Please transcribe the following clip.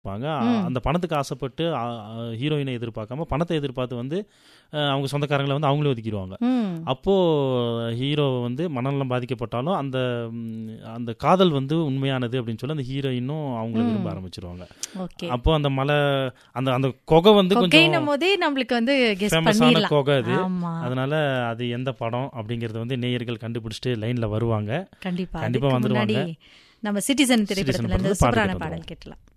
இருப்பாங்க. அந்த பணத்துக்கு ஆசைப்பட்டு ஹீரோயினை எதிர்பார்க்காம பணத்தை எதிர்பார்த்து வந்து அவங்க சொந்தக்காரங்களை வந்து அவங்களே ஒதுக்கிடுவாங்க. அப்போது ஹீரோ வந்து மனநலம் பாதிக்கப்பட்டாலும் அந்த காதல் வந்து உண்மையானது அப்படின்னு சொல்லி அந்த ஹீரோயினும் அவங்கள விரும்ப ஆரம்பிச்சிருவாங்க. அப்போ அந்த மலை அந்த கொகை வந்து கொஞ்சம் நம்மளுக்கு வந்து ஃபேமஸான கொகை அது. அதனால அது எந்த படம் அப்படிங்கறது வந்து நேயர்கள் கண்டுபிடிச்சிட்டு லைன்ல வருவாங்க. கண்டிப்பா வந்துருவாங்க. நம்ம சிட்டிசன் திரைப்படத்துல இருந்து சூப்பரான பாடல் கேட்கலாம்.